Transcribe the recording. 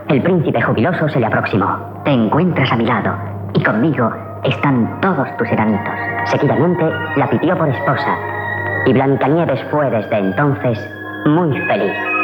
El príncipe jubiloso se le aproximó. Te encuentras a mi lado, y conmigo están todos tus enanitos. Seguidamente la pidió por esposa, y Blancanieves fue desde entonces muy feliz.